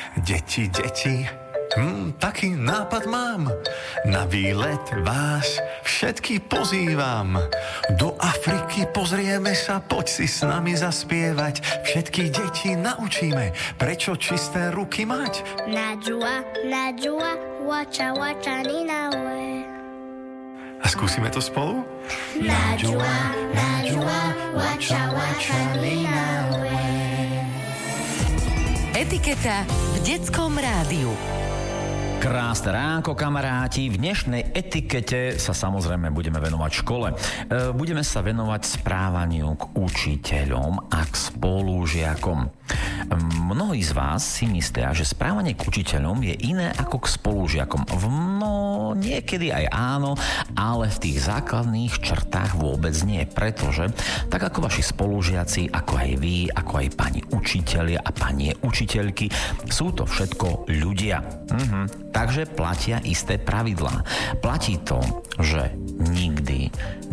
Deti, taký nápad mám. Na výlet vás všetky pozývam. Do Afriky pozrieme sa, poď si s nami zaspievať. Všetky deti naučíme, prečo čisté ruky mať. Najua, wacha, nina we. A skúsime to spolu? Najua, wacha, nina we. Etiketa v detskom rádiu. Krásne ránko, kamaráti. V dnešnej etikete sa samozrejme budeme venovať škole. Budeme sa venovať správaniu k učiteľom a k spolužiakom. Mnohí z vás si myslia, že správanie k učiteľom je iné ako k spolužiakom. Niekedy aj áno, ale v tých základných črtách vôbec nie, pretože tak ako vaši spolužiaci, ako aj vy, ako aj pani učitelia a pani učiteľky, sú to všetko ľudia. Takže platia isté pravidlá. Platí to, že nikdy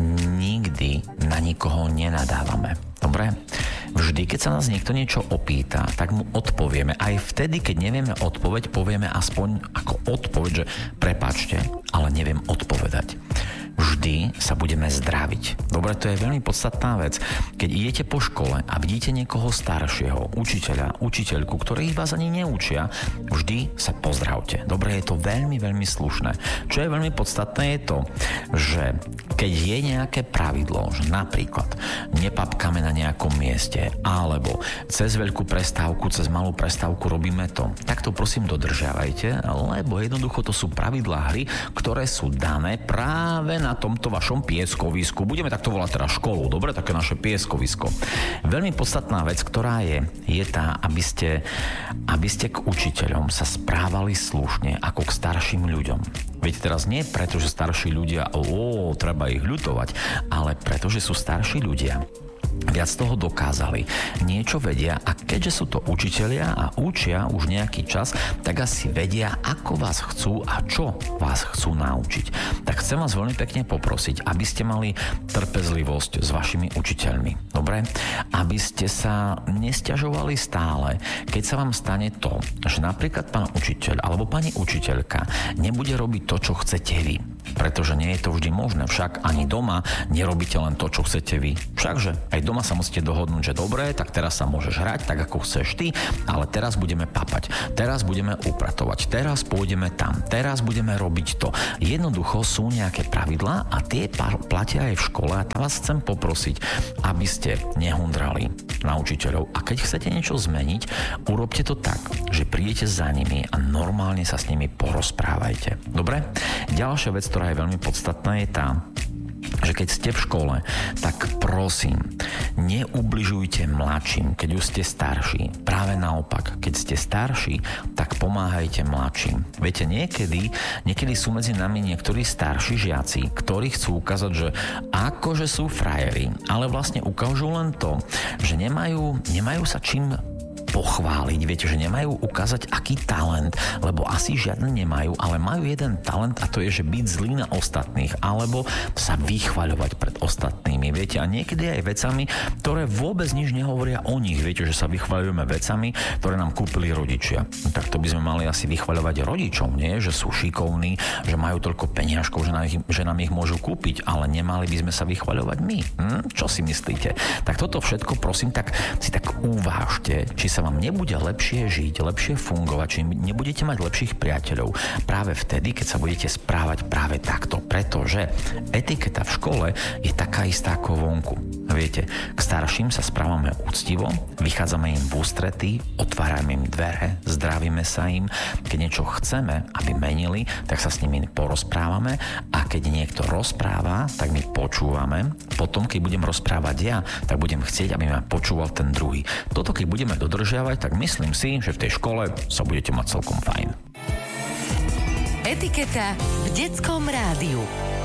na nikoho nenadávame. Dobre? Vždy, keď sa nás niekto niečo opýta, tak mu odpovieme. Aj vtedy, keď nevieme odpoveď, povieme aspoň ako odpoveď, že prepáčte, ale neviem odpovedať. Vždy sa budeme zdraviť. Dobre, to je veľmi podstatná vec. Keď idete po škole a vidíte niekoho staršieho, učiteľa, učiteľku, ktorí vás ani neučia, vždy sa pozdravte. Dobre, je to veľmi, veľmi slušné. Čo je veľmi podstatné je to, že keď je nejaké pravidlo, že napríklad nepapkáme na nejakom mieste, alebo cez veľkú prestávku, cez malú prestávku robíme to, tak to prosím dodržiavajte, lebo jednoducho to sú pravidlá hry, ktoré sú dané práve na tomto vašom pieskovisku. Budeme takto volať teda školu, dobre? Také naše pieskovisko. Veľmi podstatná vec, ktorá je tá, aby ste k učiteľom sa správali slušne ako k starším ľuďom. Veď teraz nie preto, že starší ľudia, treba ich ľutovať, ale preto, že sú starší ľudia. Viac toho dokázali, niečo vedia a keďže sú to učitelia a učia už nejaký čas, tak asi vedia, ako vás chcú a čo vás chcú naučiť. Tak chcem vás veľmi pekne poprosiť, aby ste mali trpezlivosť s vašimi učiteľmi. Dobre? Aby ste sa nesťažovali stále, keď sa vám stane to, že napríklad pán učiteľ alebo pani učiteľka nebude robiť to, čo chcete vy. Pretože nie je to vždy možné, však ani doma nerobíte len to, čo chcete vy. Všakže aj doma sa musíte dohodnúť, že dobre, tak teraz sa môžeš hrať tak, ako chceš ty, ale teraz budeme papať, teraz budeme upratovať, teraz pôjdeme tam, teraz budeme robiť to. Jednoducho sú nejaké pravidlá a tie platia aj v škole a tam vás chcem poprosiť, aby ste nehundrali na učiteľov a keď chcete niečo zmeniť, urobte to tak, že prídete za nimi a normálne sa s nimi porozprávajte. Dobre? Ďalšia vec, ktorá je veľmi podstatná, je tá, že keď ste v škole, tak prosím, neubližujte mladším, keď už ste starší. Práve naopak, keď ste starší, tak pomáhajte mladším. Viete, niekedy sú medzi nami niektorí starší žiaci, ktorí chcú ukázať, že akože sú frajeri, ale vlastne ukážu len to, že nemajú sa čím pochváliť, viete, že nemajú ukázať aký talent, lebo asi žiadny nemajú, ale majú jeden talent a to je, že byť zlý na ostatných, alebo sa vychvaľovať pred ostatnými, viete, a niekedy aj vecami, ktoré vôbec nič nehovoria o nich, viete, že sa vychvaľujeme vecami, ktoré nám kúpili rodičia. No, tak to by sme mali asi vychvaľovať rodičom, nie? Že sú šikovní, že majú toľko peniažkov, že nám ich môžu kúpiť, ale nemali by sme sa vychvaľovať my. Čo si myslíte? Tak toto všetko, prosím, tak si tak uvážte, či sa vám nebude lepšie žiť, lepšie fungovať, či nebudete mať lepších priateľov práve vtedy, keď sa budete správať práve takto, pretože etiketa v škole je taká istá ako vonku. Viete, k starším sa správame úctivo, vychádzame im v ústrety, otvárame im dvere, zdravíme sa im, keď niečo chceme, aby menili, tak sa s nimi porozprávame a keď niekto rozpráva, tak my počúvame. Potom, keď budem rozprávať ja, tak budem chcieť, aby ma počúval ten druhý. Toto, keď budeme dodržiavať, tak myslím si, že v tej škole sa budete mať celkom fajn. Etiketa v detskom rádiu.